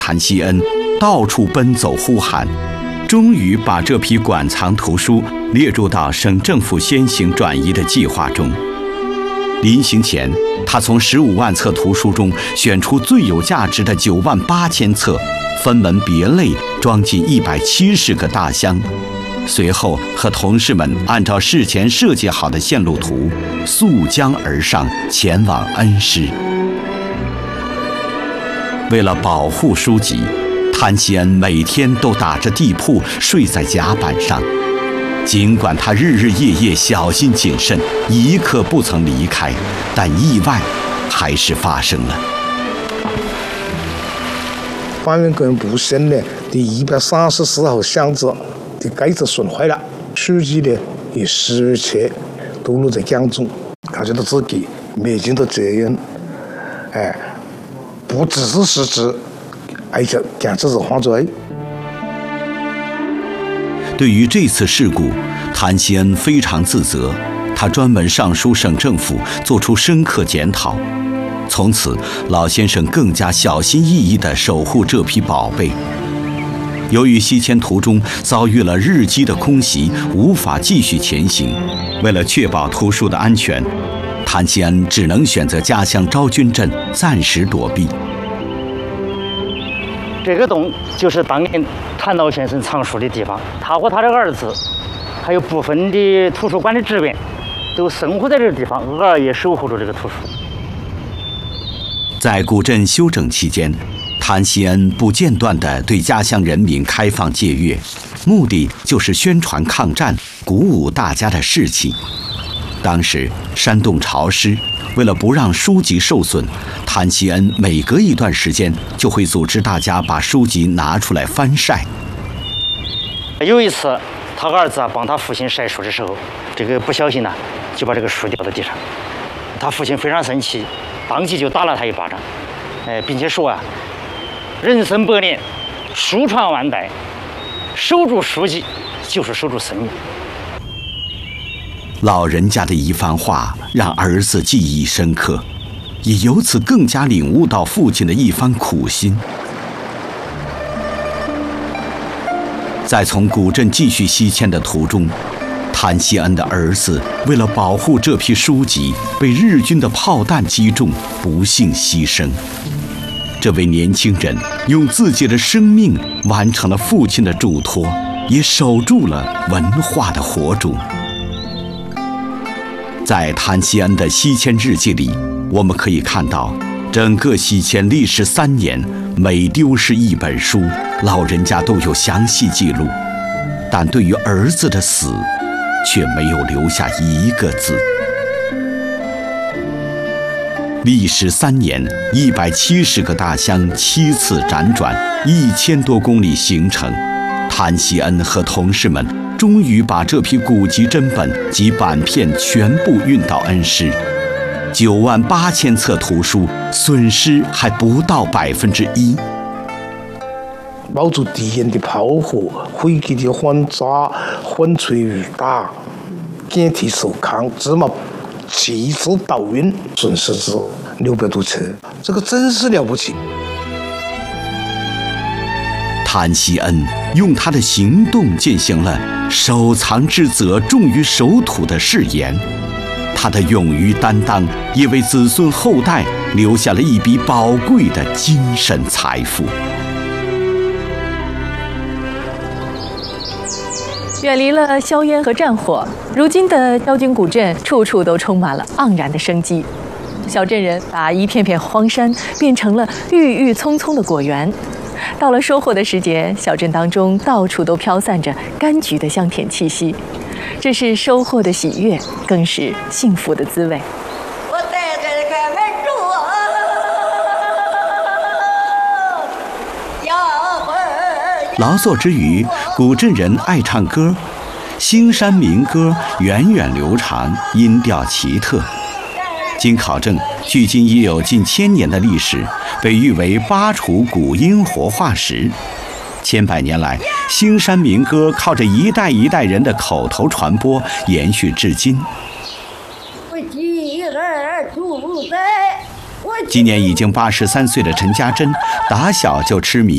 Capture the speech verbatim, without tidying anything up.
谭锡恩到处奔走呼喊，终于把这批馆藏图书列入到省政府先行转移的计划中。临行前，他从十五万册图书中选出最有价值的九万八千册，分门别类装进一百七十个大箱。随后和同事们按照事前设计好的线路图，溯江而上，前往恩施。为了保护书籍，谭锡恩每天都打着地铺睡在甲板上。尽管他日日夜夜小心谨慎，一刻不曾离开，但意外还是发生了。 翻运工部审呢，第一百三十四号箱子的盖子损坏了，书籍呢也失窃丢落在江中，他觉得自己没尽到责任，哎，不只是失职，而且简直是犯罪。 对于这次事故，谭锡恩非常自责，他专门上书省政府，做出深刻检讨。从此，老先生更加小心翼翼地守护这批宝贝。由于西迁途中遭遇了日机的空袭，无法继续前行，为了确保图书的安全，谭锡恩只能选择家乡昭君镇暂时躲避。 这个洞就是当年谭老先生藏书的地方，他和他的儿子，还有部分的图书馆的职员，都生活在这个地方，偶尔也守护着这个图书。 在古镇修整期间，谭锡恩不间断地对家乡人民开放借阅，目的就是宣传抗战，鼓舞大家的士气。当时山洞潮湿，为了不让书籍受损，谭锡恩每隔一段时间就会组织大家把书籍拿出来翻晒。 有一次，他儿子啊帮他父亲晒书的时候，这个不小心呢、啊，就把这个书掉到地上。他父亲非常生气，当即就打了他一巴掌，哎，并且说啊，人生百年，书传万代，守住书籍就是守住生命。 老人家的一番话让儿子记忆深刻，也由此更加领悟到父亲的一番苦心。在从古镇继续西迁的途中，谭锡恩的儿子为了保护这批书籍，被日军的炮弹击中，不幸牺牲。这位年轻人用自己的生命完成了父亲的嘱托，也守住了文化的火种。在谭锡恩的西迁日记里，我们可以看到，整个西迁历时三年，每丢失一本书，老人家都有详细记录，但对于儿子的死，却没有留下一个字。历时三年，一百七十个大箱七次辗转，一千多公里行程，谭锡恩和同事们终于把这批古籍珍本及板片全部运到恩施。九万八千册图书，损失还不到百分之一。 冒着敌人的炮火，飞机的轰炸，风吹雨打，电梯受抗，芝麻七次倒运，损失是六百多册，这个真是了不起。 谭锡恩用他的行动践行了守藏之责重于守土的誓言，他的勇于担当也为子孙后代留下了一笔宝贵的精神财富。 远离了硝烟和战火，如今的昭君古镇处处都充满了盎然的生机。小镇人把一片片荒山变成了郁郁葱葱的果园。到了收获的时节，小镇当中到处都飘散着柑橘的香甜气息，这是收获的喜悦，更是幸福的滋味。 我带着这个门主要会儿。 劳作之余，古镇人爱唱歌，兴山民歌源远流长，音调奇特。经考证，距今已有近千年的历史，被誉为巴楚古音活化石。千百年来，兴山民歌靠着一代一代人的口头传播，延续至今。今年已经八十三岁的陈家珍，打小就痴迷